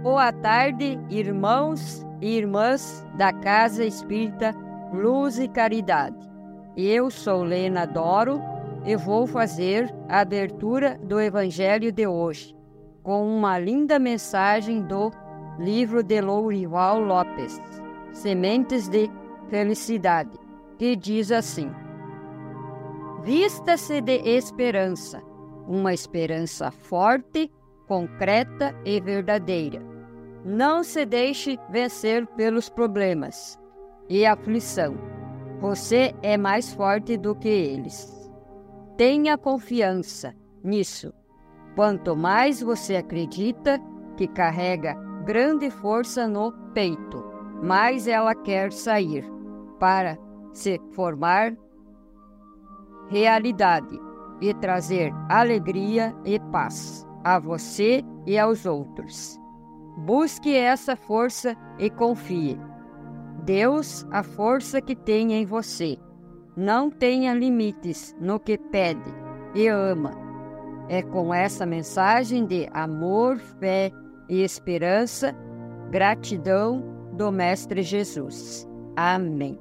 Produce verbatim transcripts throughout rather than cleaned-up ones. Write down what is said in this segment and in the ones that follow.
Boa tarde, irmãos e irmãs da Casa Espírita Luz e Caridade. Eu sou Lena Doro e vou fazer a abertura do Evangelho de hoje, com uma linda mensagem do livro de Lourival Lopes, Sementes de Felicidade, que diz assim: Vista-se de esperança, uma esperança forte, concreta e verdadeira. Não se deixe vencer pelos problemas e aflição. Você é mais forte do que eles. Tenha confiança nisso. Quanto mais você acredita que carrega grande força no peito, mais ela quer sair para se formar realidade e trazer alegria e paz a você e aos outros. Busque essa força e confie. Deus, a força que tem em você. Não tenha limites no que pede e ama. É com essa mensagem de amor, fé e esperança, gratidão do Mestre Jesus. Amém.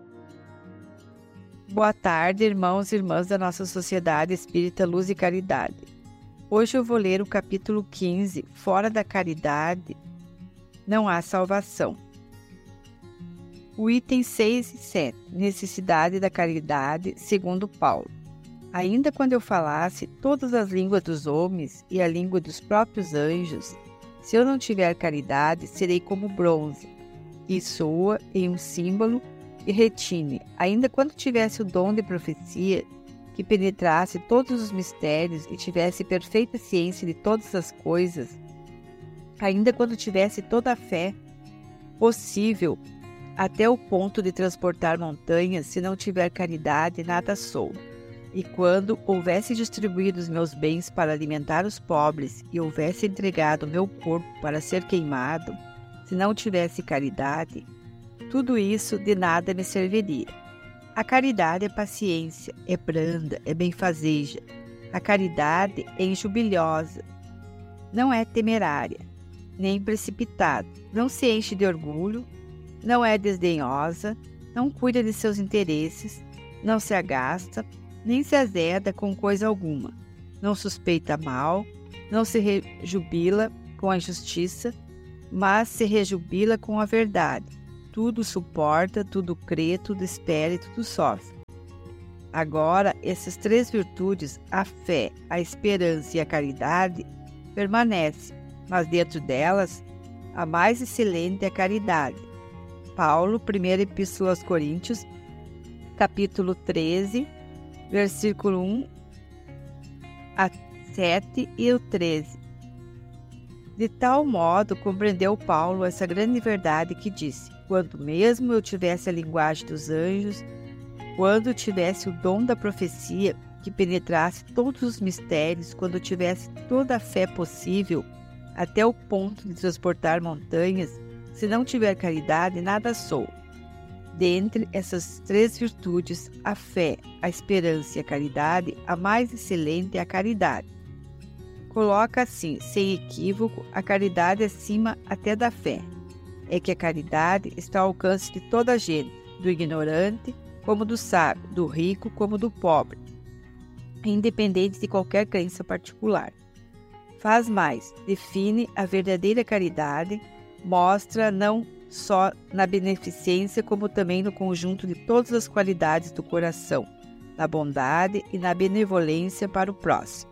Boa tarde, irmãos e irmãs da nossa Sociedade Espírita Luz e Caridade. Hoje eu vou ler o capítulo quinze, Fora da Caridade, não há salvação. O item seis e sete, Necessidade da Caridade, segundo Paulo. Ainda quando eu falasse todas as línguas dos homens e a língua dos próprios anjos, se eu não tiver caridade, serei como bronze, e soa em um símbolo e retine. Ainda quando tivesse o dom de profecia, que penetrasse todos os mistérios e tivesse perfeita ciência de todas as coisas, ainda quando tivesse toda a fé possível até o ponto de transportar montanhas, se não tiver caridade, nada sou. E quando houvesse distribuído os meus bens para alimentar os pobres e houvesse entregado meu corpo para ser queimado, se não tivesse caridade, tudo isso de nada me serviria. A caridade é paciência, é branda, é benfazeja. A caridade é enjubilhosa, não é temerária, nem precipitada, não se enche de orgulho, não é desdenhosa, não cuida de seus interesses, não se agasta, nem se azeda com coisa alguma, não suspeita mal, não se rejubila com a injustiça, mas se rejubila com a verdade. Tudo suporta, tudo crê, tudo espera e tudo sofre. Agora, essas três virtudes, a fé, a esperança e a caridade, permanecem, mas dentro delas, a mais excelente é a caridade. Paulo, primeira Epístola aos Coríntios, capítulo treze, versículo um a sete e o treze. De tal modo compreendeu Paulo essa grande verdade que disse: quando mesmo eu tivesse a linguagem dos anjos, quando tivesse o dom da profecia que penetrasse todos os mistérios, quando tivesse toda a fé possível, até o ponto de transportar montanhas, se não tiver caridade, nada sou. Dentre essas três virtudes, a fé, a esperança e a caridade, a mais excelente é a caridade. Coloca assim, sem equívoco, a caridade acima até da fé. É que a caridade está ao alcance de toda a gente, do ignorante como do sábio, do rico como do pobre, independente de qualquer crença particular. Faz mais, define a verdadeira caridade, mostra não só na beneficência, como também no conjunto de todas as qualidades do coração, na bondade e na benevolência para o próximo.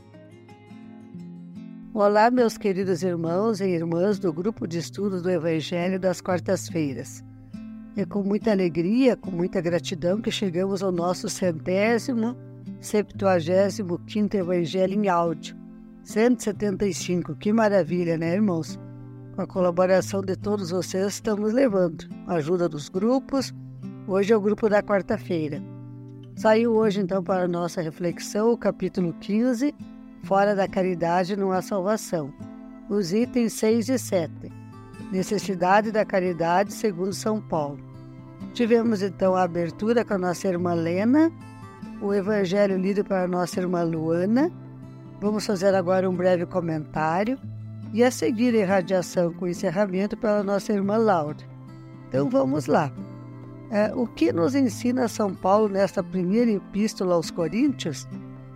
Olá, meus queridos irmãos e irmãs do Grupo de Estudos do Evangelho das quartas-feiras. É com muita alegria, com muita gratidão que chegamos ao nosso centésimo, septuagésimo quinto Evangelho em áudio. cento e setenta e cinco, que maravilha, né, irmãos? Com a colaboração de todos vocês, estamos levando a ajuda dos grupos. Hoje é o grupo da quarta-feira. Saiu hoje, então, para a nossa reflexão, o capítulo quinze, Fora da Caridade não há salvação. Os itens seis e sete. Necessidade da caridade segundo São Paulo. Tivemos, então, a abertura com a nossa irmã Lena, o Evangelho lido para a nossa irmã Luana. Vamos fazer agora um breve comentário. e a seguir a irradiação com encerramento pela nossa irmã Laura. Então vamos lá. É, o que nos ensina São Paulo nesta primeira epístola aos Coríntios?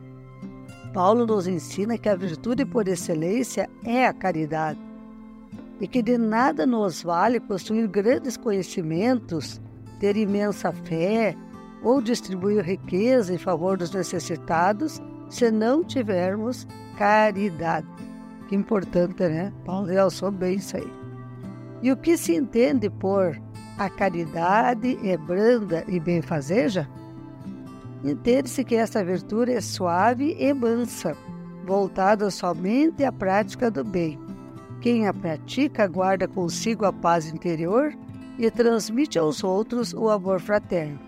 Paulo nos ensina que a virtude por excelência é a caridade e que de nada nos vale possuir grandes conhecimentos, ter imensa fé ou distribuir riqueza em favor dos necessitados se não tivermos caridade. Que importante, né? Paulo realçou bem isso aí. E o que se entende por a caridade é branda e benfazeja? Entende-se que essa virtude é suave e mansa, voltada somente à prática do bem. Quem a pratica guarda consigo a paz interior e transmite aos outros o amor fraterno.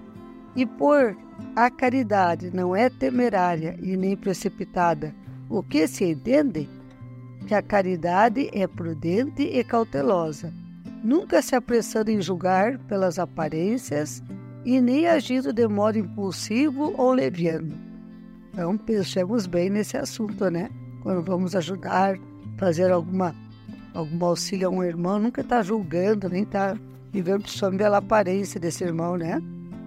E por a caridade não é temerária e nem precipitada, o que se entende? Que a caridade é prudente e cautelosa, nunca se apressando em julgar pelas aparências e nem agindo de modo impulsivo ou leviano. Então, pensemos bem nesse assunto, né? Quando vamos ajudar, fazer alguma, algum auxílio a um irmão, nunca está julgando, nem está vivendo só pela aparência desse irmão, né?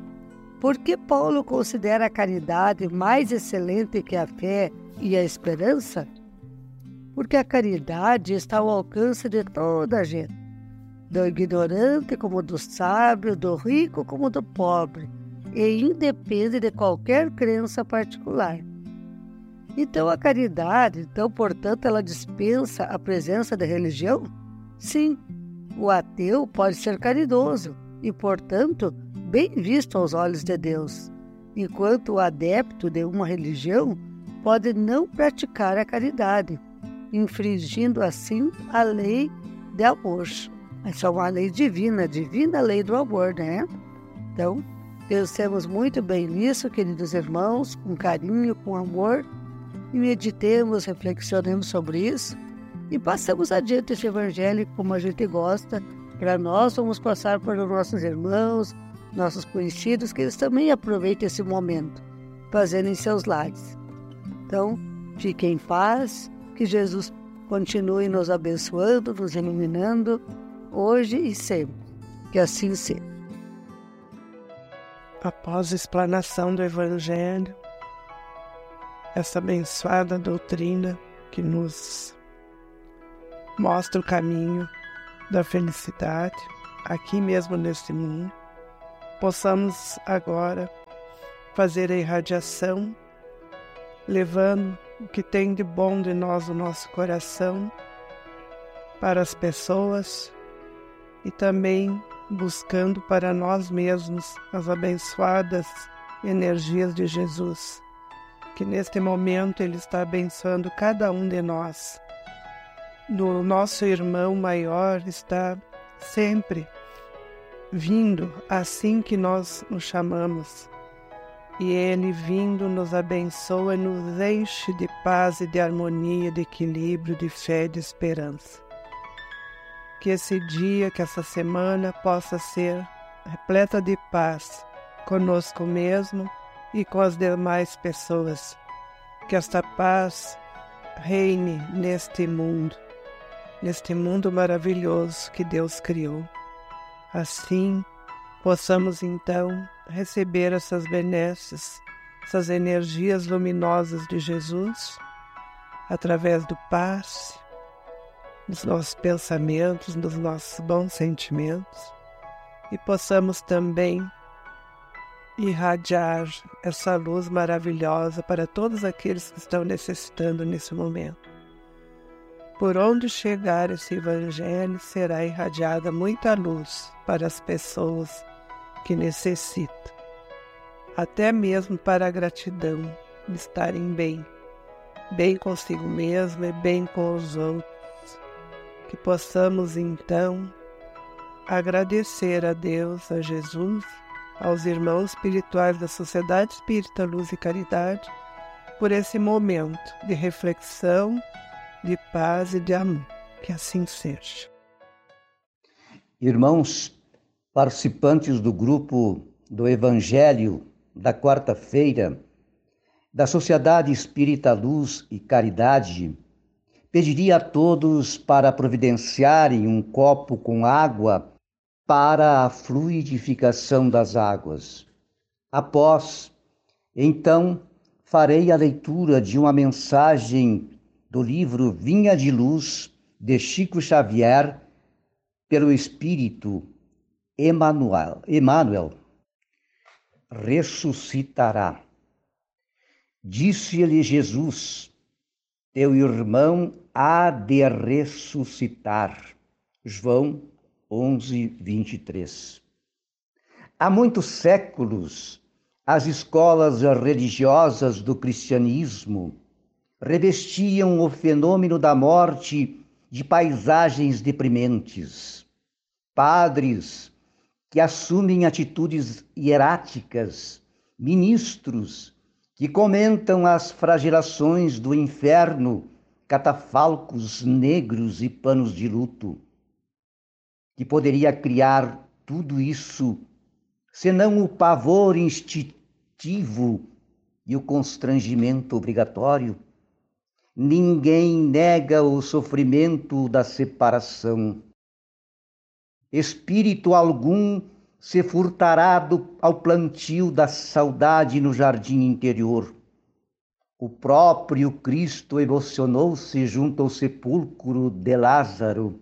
Por que Paulo considera a caridade mais excelente que a fé e a esperança? Porque a caridade está ao alcance de toda a gente, do ignorante como do sábio, do rico como do pobre, e independe de qualquer crença particular. Então a caridade, então, portanto, ela dispensa a presença da religião? Sim, o ateu pode ser caridoso e, portanto, bem visto aos olhos de Deus, enquanto o adepto de uma religião pode não praticar a caridade, infringindo assim a lei de amor. Essa é uma lei divina, divina lei do amor, né? Então, pensemos muito bem nisso, queridos irmãos, com carinho, com amor, e meditemos, reflexionemos sobre isso e passamos adiante esse evangelho como a gente gosta. Para nós, vamos passar para os nossos irmãos, nossos conhecidos, que eles também aproveitem esse momento, fazendo em seus lares. Então, fiquem em paz, que Jesus continue nos abençoando, nos iluminando, hoje e sempre. Que assim seja. Após a explanação do Evangelho, essa abençoada doutrina que nos mostra o caminho da felicidade, aqui mesmo neste mundo, possamos agora fazer a irradiação, levando o que tem de bom de nós o nosso coração para as pessoas e também buscando para nós mesmos as abençoadas energias de Jesus, que neste momento Ele está abençoando cada um de nós. O nosso irmão maior está sempre vindo assim que nós nos chamamos, e Ele vindo nos abençoa e nos enche de paz e de harmonia, de equilíbrio, de fé e de esperança. Que esse dia, que essa semana possa ser repleta de paz conosco mesmo e com as demais pessoas. Que esta paz reine neste mundo, neste mundo maravilhoso que Deus criou. Assim, possamos então receber essas benesses, essas energias luminosas de Jesus, através do passe, dos nossos pensamentos, dos nossos bons sentimentos, e possamos também irradiar essa luz maravilhosa para todos aqueles que estão necessitando nesse momento. Por onde chegar esse Evangelho, será irradiada muita luz para as pessoas que necessitam, até mesmo para a gratidão de estarem bem, bem consigo mesmo e bem com os outros. Que possamos então agradecer a Deus, a Jesus, aos irmãos espirituais da Sociedade Espírita Luz e Caridade, por esse momento de reflexão, de paz e de amor. Que assim seja. Irmãos participantes do grupo do Evangelho da quarta-feira da Sociedade Espírita Luz e Caridade, pediria a todos para providenciarem um copo com água para a fluidificação das águas. Após, então, farei a leitura de uma mensagem do livro Vinha de Luz, de Chico Xavier, pelo Espírito Emmanuel. Emmanuel ressuscitará. Disse-lhe Jesus: teu irmão há de ressuscitar. João onze, vinte e três. Há muitos séculos, as escolas religiosas do cristianismo revestiam o fenômeno da morte de paisagens deprimentes. Padres que assumem atitudes hieráticas, ministros que comentam as flagelações do inferno, catafalcos negros e panos de luto. Que poderia criar tudo isso, senão o pavor instintivo e o constrangimento obrigatório? Ninguém nega o sofrimento da separação. Espírito algum se furtará do, ao plantio da saudade no jardim interior. O próprio Cristo emocionou-se junto ao sepulcro de Lázaro.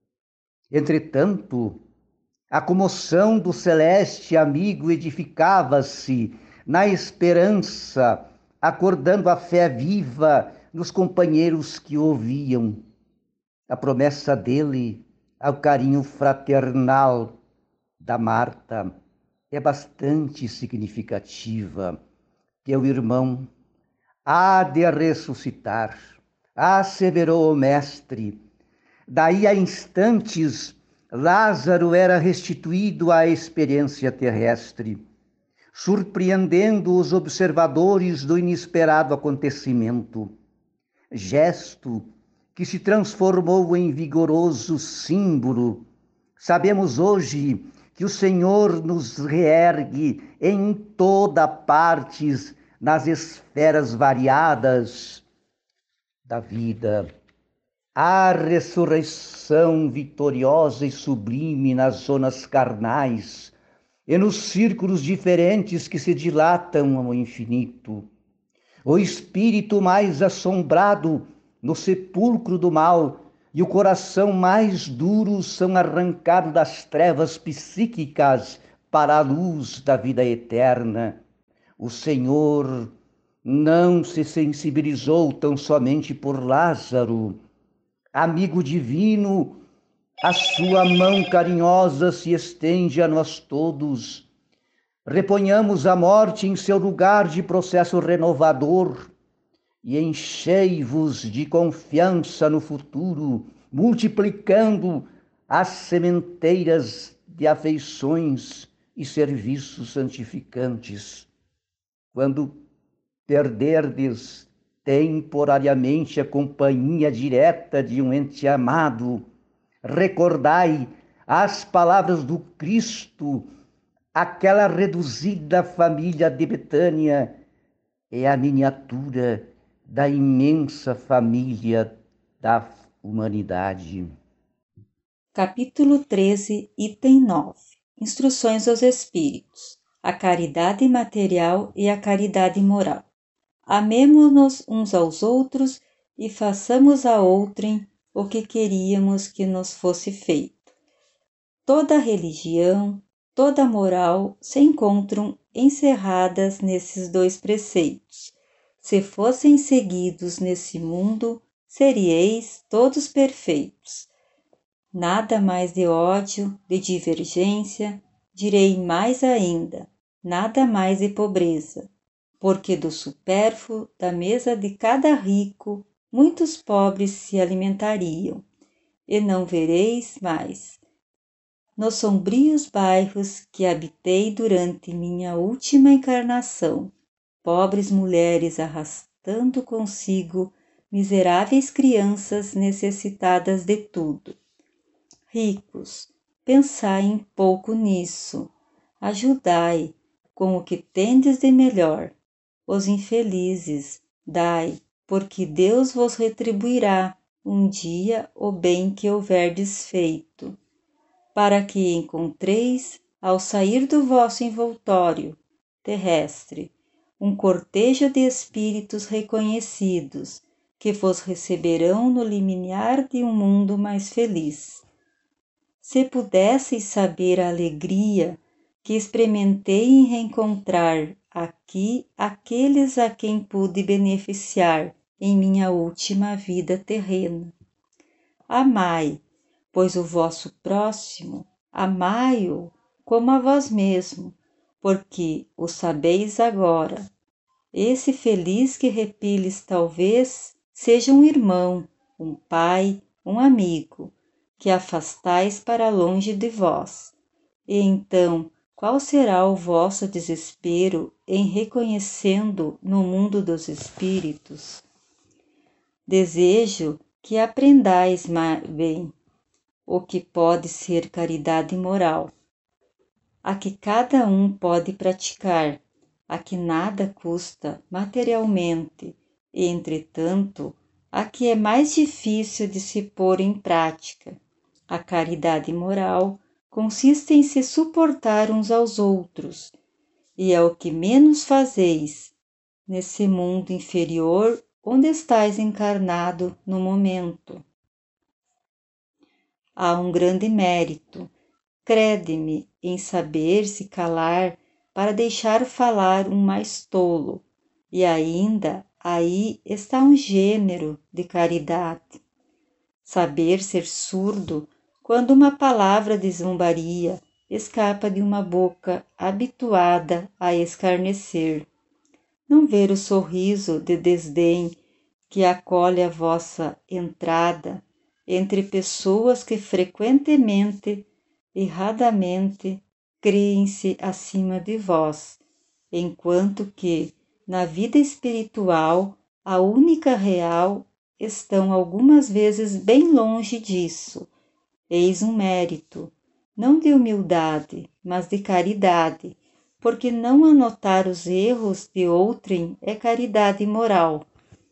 Entretanto, a comoção do celeste amigo edificava-se na esperança, acordando a fé viva nos companheiros que ouviam. A promessa dele ao carinho fraternal da Marta é bastante significativa. Teu irmão há de ressuscitar, asseverou o mestre. Daí a instantes, Lázaro era restituído à experiência terrestre, surpreendendo os observadores do inesperado acontecimento. Gesto que se transformou em vigoroso símbolo. Sabemos hoje que o Senhor nos reergue em toda partes, nas esferas variadas da vida. A ressurreição vitoriosa e sublime nas zonas carnais e nos círculos diferentes que se dilatam ao infinito. O espírito mais assombrado no sepulcro do mal e o coração mais duro são arrancados das trevas psíquicas para a luz da vida eterna. O Senhor não se sensibilizou tão somente por Lázaro. Amigo divino, a sua mão carinhosa se estende a nós todos. Reponhamos a morte em seu lugar de processo renovador e enchei-vos de confiança no futuro, multiplicando as sementeiras de afeições e serviços santificantes. Quando perderdes temporariamente a companhia direta de um ente amado, recordai as palavras do Cristo. Aquela reduzida família de Betânia é a miniatura da imensa família da humanidade. Capítulo treze, item nove. Instruções aos Espíritos. A caridade material e a caridade moral. Amemo-nos uns aos outros e façamos a outrem o que queríamos que nos fosse feito. Toda religião, toda moral se encontram encerradas nesses dois preceitos. Se fossem seguidos nesse mundo, seríeis todos perfeitos. Nada mais de ódio, de divergência, direi mais ainda, nada mais de pobreza, porque do supérfluo da mesa de cada rico, muitos pobres se alimentariam, e não vereis mais. Nos sombrios bairros que habitei durante minha última encarnação, pobres mulheres arrastando consigo miseráveis crianças necessitadas de tudo. Ricos, pensai um pouco nisso, ajudai com o que tendes de melhor. Os infelizes, dai, porque Deus vos retribuirá um dia o bem que houverdes feito, para que encontreis, ao sair do vosso envoltório terrestre, um cortejo de espíritos reconhecidos, que vos receberão no limiar de um mundo mais feliz. Se pudesseis saber a alegria que experimentei em reencontrar aqui aqueles a quem pude beneficiar em minha última vida terrena. Amai, pois o vosso próximo, amai-o como a vós mesmo, porque o sabeis agora. Esse feliz que repiles talvez seja um irmão, um pai, um amigo, que afastais para longe de vós. E então, qual será o vosso desespero em reconhecendo no mundo dos espíritos? Desejo que aprendais bem o que pode ser caridade moral, a que cada um pode praticar, a que nada custa materialmente, e, entretanto, a que é mais difícil de se pôr em prática. A caridade moral consiste em se suportar uns aos outros, e é o que menos fazeis nesse mundo inferior onde estais encarnado no momento. Há um grande mérito, crede-me, em saber se calar para deixar falar um mais tolo, e ainda aí está um gênero de caridade. Saber ser surdo quando uma palavra de zombaria escapa de uma boca habituada a escarnecer. Não ver o sorriso de desdém que acolhe a vossa entrada entre pessoas que frequentemente, erradamente, creem-se acima de vós, enquanto que, na vida espiritual, a única real, estão algumas vezes bem longe disso. Eis um mérito, não de humildade, mas de caridade, porque não anotar os erros de outrem é caridade moral.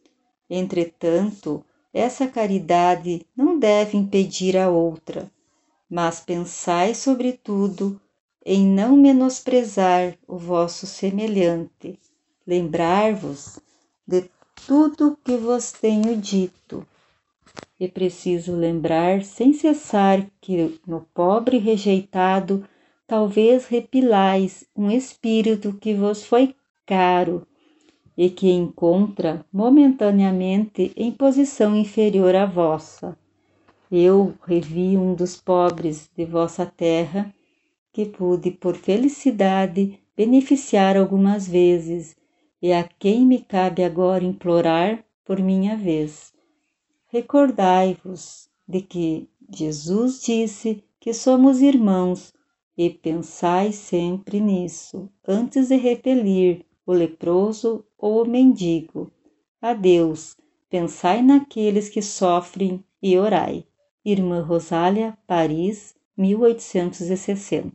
Entretanto, essa caridade não deve impedir a outra, mas pensai sobretudo em não menosprezar o vosso semelhante, lembrar-vos de tudo que vos tenho dito. É preciso lembrar sem cessar que no pobre rejeitado talvez repilais um espírito que vos foi caro e que encontra momentaneamente em posição inferior à vossa. Eu revi um dos pobres de vossa terra, que pude por felicidade beneficiar algumas vezes, e a quem me cabe agora implorar por minha vez. Recordai-vos de que Jesus disse que somos irmãos, e pensai sempre nisso, antes de repelir o leproso ou o mendigo. Adeus, pensai naqueles que sofrem e orai. Irmã Rosália, Paris, mil oitocentos e sessenta.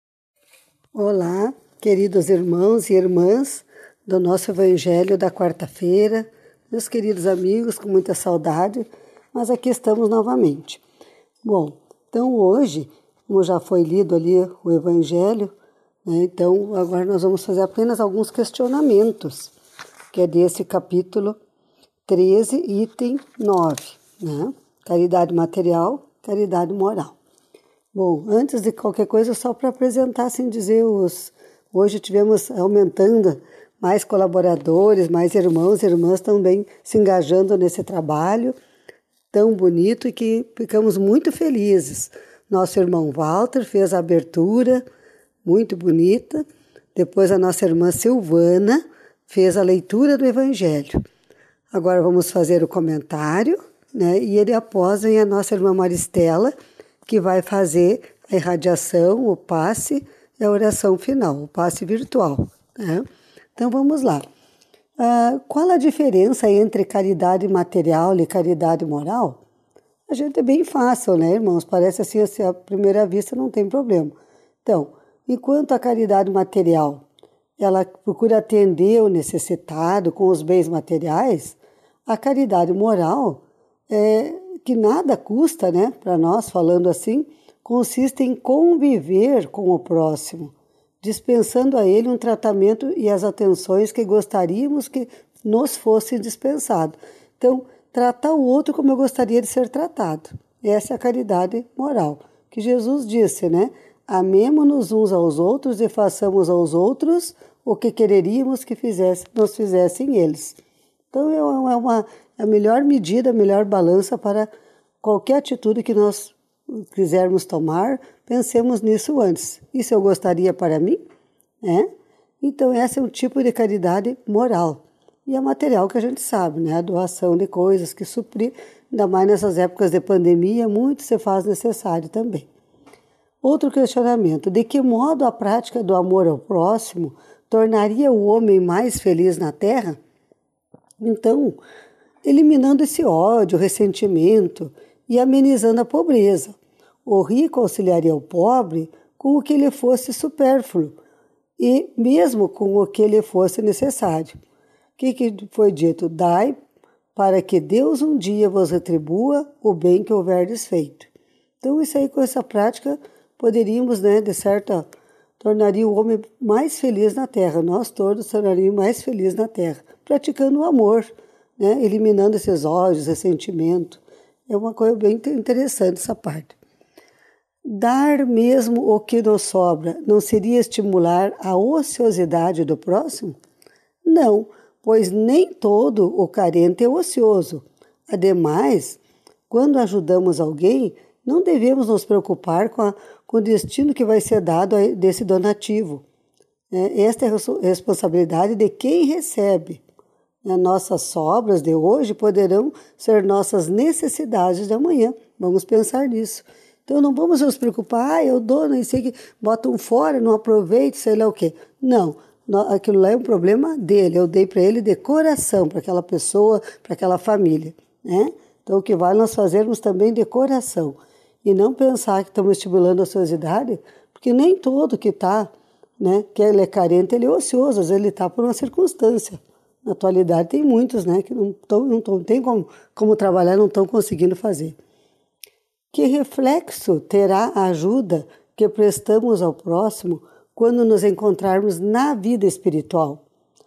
Olá, queridos irmãos e irmãs do nosso Evangelho da quarta-feira, meus queridos amigos, com muita saudade, mas aqui estamos novamente. Bom, então hoje, como já foi lido ali o Evangelho, né, então agora nós vamos fazer apenas alguns questionamentos, que é desse capítulo treze, item nove, né? Caridade material, caridade moral. Bom, antes de qualquer coisa, só para apresentar, assim dizer, os, hoje tivemos aumentando mais colaboradores, mais irmãos e irmãs também se engajando nesse trabalho tão bonito e que ficamos muito felizes. Nosso irmão Walter fez a abertura, muito bonita. Depois a nossa irmã Silvana fez a leitura do Evangelho. Agora vamos fazer o comentário, né? E ele após vem a nossa irmã Maristela, que vai fazer a irradiação, o passe e a oração final, o passe virtual, né? Então vamos lá. Ah, qual a diferença entre caridade material e caridade moral? A gente é bem fácil, né, irmãos? Parece assim, assim, à primeira vista não tem problema. Então, enquanto a caridade material, ela procura atender o necessitado com os bens materiais, a caridade moral, é, que nada custa, né, para nós, falando assim, consiste em conviver com o próximo, dispensando a ele um tratamento e as atenções que gostaríamos que nos fossem dispensados. Então, tratar o outro como eu gostaria de ser tratado. Essa é a caridade moral, que Jesus disse, né? Amemo-nos uns aos outros e façamos aos outros o que quereríamos que fizesse, nos fizessem eles. Então, é uma, é a melhor medida, a melhor balança para qualquer atitude que nós quisermos tomar, pensemos nisso antes. Isso eu gostaria para mim? É? Então, esse é um tipo de caridade moral. E a material que a gente sabe, né? A doação de coisas que suprir, ainda mais nessas épocas de pandemia, muito se faz necessário também. Outro questionamento: de que modo a prática do amor ao próximo tornaria o homem mais feliz na Terra? Então, eliminando esse ódio, ressentimento e amenizando a pobreza. O rico auxiliaria o pobre com o que lhe fosse supérfluo e mesmo com o que lhe fosse necessário. O que, que foi dito? Dai para que Deus um dia vos retribua o bem que houverdes feito. Então, isso aí, com essa prática, poderíamos, né, de certa, tornaria o homem mais feliz na Terra. Nós todos tornaríamos mais felizes na Terra, praticando o amor, né, eliminando esses ódios, ressentimento. É uma coisa bem interessante essa parte. Dar mesmo o que nos sobra não seria estimular a ociosidade do próximo? Não, pois nem todo o carente é ocioso. Ademais, quando ajudamos alguém, não devemos nos preocupar com, a, com o destino que vai ser dado a, desse donativo. É, esta é a responsabilidade de quem recebe. É, nossas sobras de hoje poderão ser nossas necessidades de amanhã. Vamos pensar nisso. Então não vamos nos preocupar, ah, eu dou, não sei que, botam fora, não aproveito, sei lá o quê. Não. Aquilo lá é um problema dele, eu dei para ele de coração, para aquela pessoa, para aquela família, né? Então o que vale nós fazermos também de coração e não pensar que estamos estimulando a ociosidade, porque nem todo que está, né, que ele é carente, ele é ocioso, às vezes ele está por uma circunstância. Na atualidade tem muitos, né, que não, tão, não tão, tem como, como trabalhar, não estão conseguindo fazer. Que reflexo terá a ajuda que prestamos ao próximo quando nos encontrarmos na vida espiritual?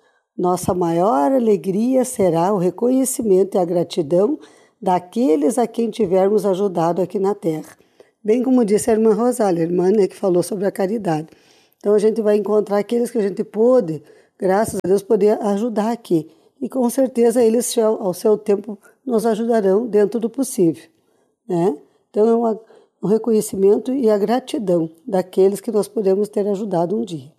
Nossa maior alegria será o reconhecimento e a gratidão daqueles a quem tivermos ajudado aqui na Terra. Bem como disse a irmã Rosália, a irmã, né, que falou sobre a caridade. Então a gente vai encontrar aqueles que a gente pôde, graças a Deus, poder ajudar aqui. E com certeza eles, ao seu tempo, nos ajudarão dentro do possível, né? Então é uma o reconhecimento e a gratidão daqueles que nós podemos ter ajudado um dia.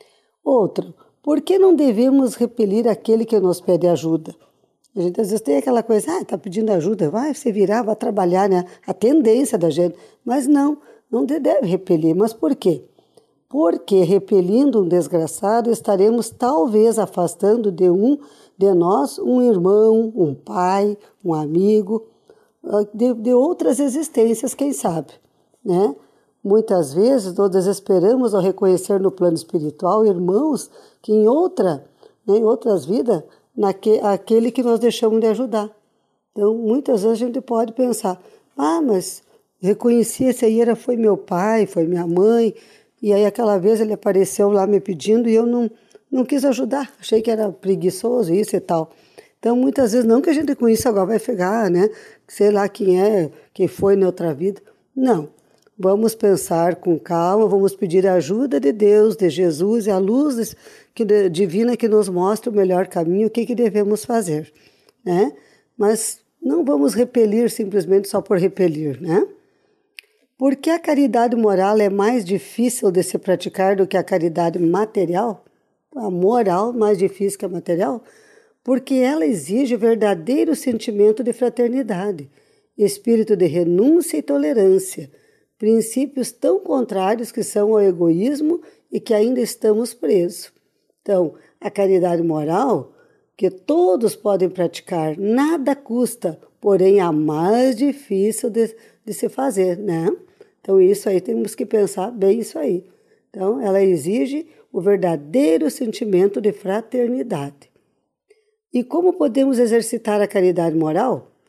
Outro, por que não devemos repelir aquele que nos pede ajuda? A gente às vezes tem aquela coisa, ah, está pedindo ajuda, vai você virar, vai trabalhar, né? A tendência da gente. Mas não, não deve repelir. Mas por quê? Porque repelindo um desgraçado, estaremos talvez afastando de um de nós um irmão, um pai, um amigo, De, de outras existências, quem sabe, né? Muitas vezes nós desesperamos ao reconhecer no plano espiritual irmãos que em outra, né, em outras vidas, naque, aquele que nós deixamos de ajudar. Então, muitas vezes a gente pode pensar, ah, mas reconheci esse aí era, foi meu pai, foi minha mãe, e aí aquela vez ele apareceu lá me pedindo e eu não, não quis ajudar, achei que era preguiçoso isso e tal. Então, muitas vezes, não que a gente com isso agora vai pegar, né? Sei lá quem é, quem foi na outra vida. Não. Vamos pensar com calma, vamos pedir a ajuda de Deus, de Jesus e a luz que, divina que nos mostra o melhor caminho, o que, que devemos fazer, né? Mas não vamos repelir simplesmente só por repelir, né? Porque a caridade moral é mais difícil de se praticar do que a caridade material? A moral mais difícil que a material? Porque ela exige verdadeiro sentimento de fraternidade, espírito de renúncia e tolerância, princípios tão contrários que são ao egoísmo e que ainda estamos presos. Então, a caridade moral, que todos podem praticar, nada custa, porém a mais difícil de, de se fazer, né? Então, isso aí temos que pensar bem isso aí. Então, ela exige o verdadeiro sentimento de fraternidade. E como podemos exercitar a caridade moral?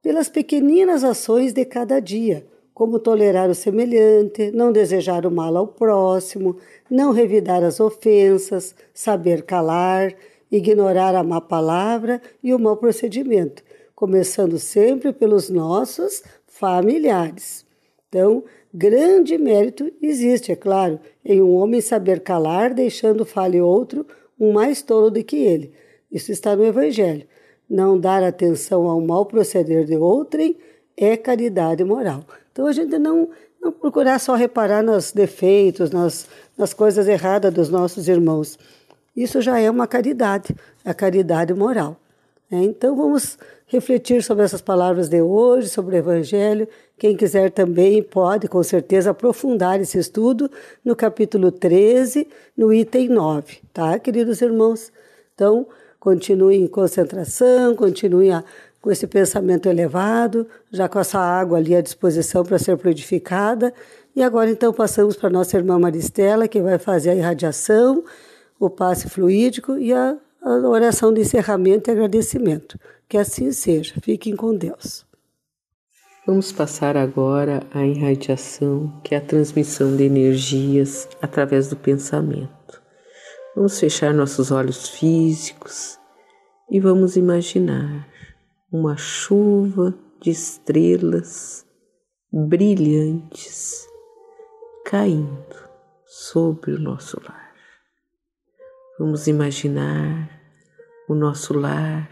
pelas pequeninas ações de cada dia, como tolerar o semelhante, não desejar o mal ao próximo, não revidar as ofensas, saber calar, ignorar a má palavra e o mau procedimento, começando sempre pelos nossos familiares. Então, grande mérito existe, é claro, em um homem saber calar, deixando fale outro um mais tolo do que ele. Isso está no Evangelho. Não dar atenção ao mau proceder de outrem é caridade moral. Então, a gente não, não procurar só reparar nos defeitos, nas, nas coisas erradas dos nossos irmãos. Isso já é uma caridade, a caridade moral. É, então, vamos refletir sobre essas palavras de hoje, sobre o Evangelho. Quem quiser também pode, com certeza, aprofundar esse estudo no capítulo treze, no item nove, tá, queridos irmãos? Então, continuem em concentração, continuem a, com esse pensamento elevado, já com essa água ali à disposição para ser fluidificada. E agora, então, passamos para a nossa irmã Maristela, que vai fazer a irradiação, o passe fluídico e a, a oração de encerramento e agradecimento. Que assim seja. Fiquem com Deus. Vamos passar agora a irradiação, que é a transmissão de energias através do pensamento. Vamos fechar nossos olhos físicos e vamos imaginar uma chuva de estrelas brilhantes caindo sobre o nosso lar. Vamos imaginar o nosso lar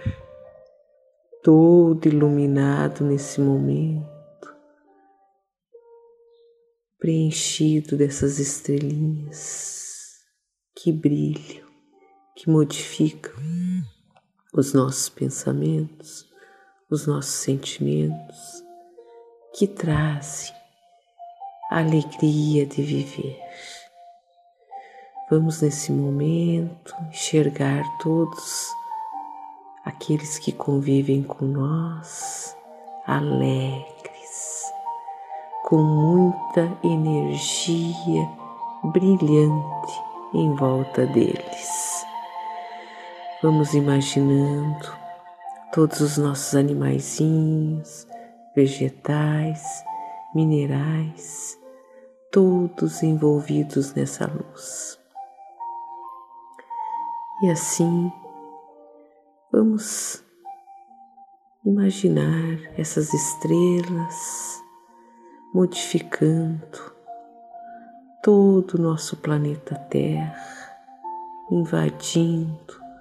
todo iluminado nesse momento, preenchido dessas estrelinhas que brilham, que modificam os nossos pensamentos, os nossos sentimentos, que trazem a alegria de viver. Vamos nesse momento enxergar todos aqueles que convivem com nós, alegres, com muita energia brilhante em volta deles. Vamos imaginando todos os nossos animaizinhos, vegetais, minerais, todos envolvidos nessa luz. E assim, vamos imaginar essas estrelas modificando todo o nosso planeta Terra, invadindo